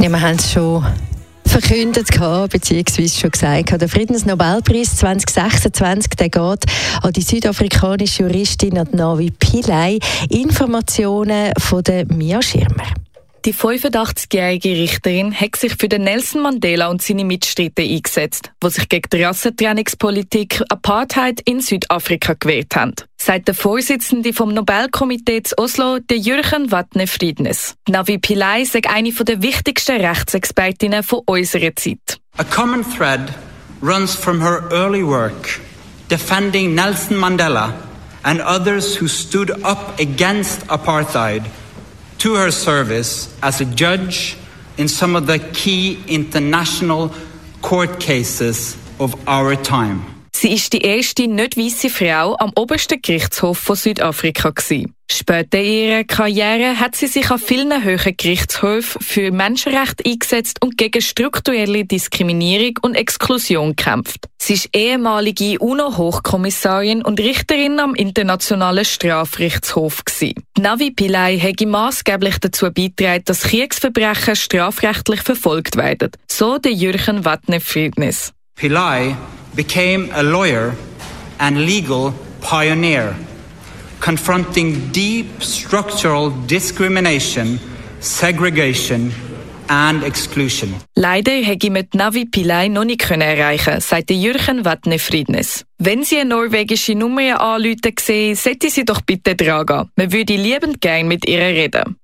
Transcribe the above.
Ja, wir haben es schon verkündet beziehungsweise schon gesagt. Der Friedensnobelpreis 2026 der geht an die südafrikanische Juristin Navi Pillay. Informationen von der Mia Schirmer. Die 85-jährige Richterin hat sich für den Nelson Mandela und seine Mitstreiter eingesetzt, die sich gegen die Rassentrennungspolitik Apartheid in Südafrika gewehrt haben, sagt der Vorsitzende vom Nobelkomitee zu Oslo, der Jürgen Vatne-Friednes. Navi Pillay sei eine der wichtigsten Rechtsexpertinnen von unserer Zeit. A common thread runs from her early work defending Nelson Mandela and others who stood up against apartheid to her service as a judge in some of the key international court cases of our time. Sie ist die erste nicht-weisse Frau am obersten Gerichtshof von Südafrika gewesen. Später in ihrer Karriere hat sie sich an vielen höheren Gerichtshöfen für Menschenrechte eingesetzt und gegen strukturelle Diskriminierung und Exklusion gekämpft. Sie ist ehemalige UNO-Hochkommissarin und Richterin am Internationalen Strafgerichtshof gewesen. Navi Pillay hat maßgeblich dazu beigetragen, dass Kriegsverbrechen strafrechtlich verfolgt werden. So der Jürgen Vatne-Friednes. Pillay became a lawyer and legal pioneer, confronting deep structural discrimination, segregation and exclusion. Leider hätte ich mit Navi Pillay noch nicht erreichen, sagt Jürgen Vatne-Friednes. Wenn Sie eine norwegische Nummer anrufen sehen, sollte sie doch bitte dran gehen. Man würde liebend gerne mit ihr reden.